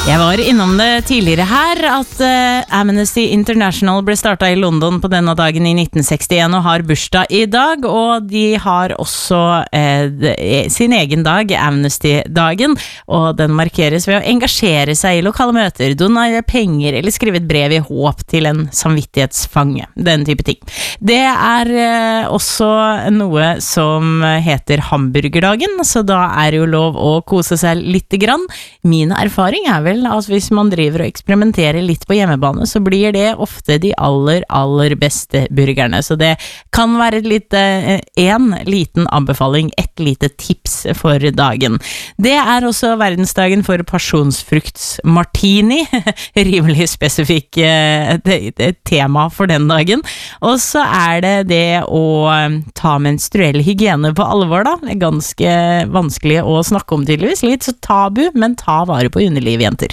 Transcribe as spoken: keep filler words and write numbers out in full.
Jeg var innom det tidligere her at uh, Amnesty International ble startet i London på denne dagen i nitten sekstien og har bursdag i dag, og de har også uh, de, sin egen dag, Amnesty-dagen, og den markeres ved å engasjere seg i lokale møter, donere penger eller skrive et brev i håp til en samvittighetsfange, den type ting. Det er uh, også noe som heter hamburgerdagen, så da er jo lov å kose seg litt grann. Min erfaring er vel at hvis man driver og eksperimenterer litt på hjemmebane, så blir det ofte de aller, aller beste burgerne. Så det kan være et lite, en liten anbefaling, et lite tips for dagen. Det er også verdensdagen for pasjonsfruktsmartini, rimelig spesifikk eh, tema for den dagen. Og så er det det å ta menstruell hygiene på alvor da. Det er ganske vanskelig å snakke om tydeligvis, litt så tabu, men ta vare på underliv, jenter.